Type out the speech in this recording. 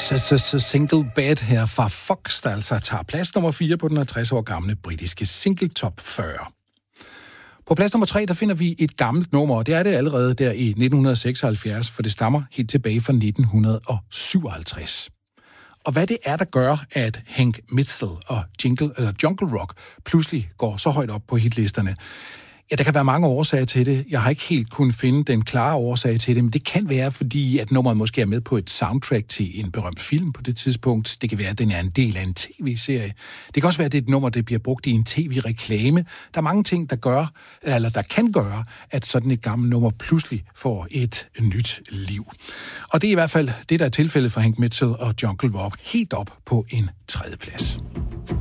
Single Bed her fra Fox, der altså tager plads nummer 4 på den 50 år gamle britiske single top 40. På plads nummer 3, der finder vi et gammelt nummer, og det er det allerede der i 1976, for det stammer helt tilbage fra 1957. Og hvad det er, der gør, at Hank Mitchell og Jungle Rock pludselig går så højt op på hitlisterne, ja, der kan være mange årsager til det. Jeg har ikke helt kunnet finde den klare årsag til det, men det kan være, fordi at nummeret måske er med på et soundtrack til en berømt film på det tidspunkt. Det kan være, at den er en del af en tv-serie. Det kan også være, at det er et nummer, der bliver brugt i en tv-reklame. Der er mange ting, der kan gøre, at sådan et gammelt nummer pludselig får et nyt liv. Og det er i hvert fald det, der er tilfældet for Hank Mitchell og Jungle Rock, helt op på en 3. plads.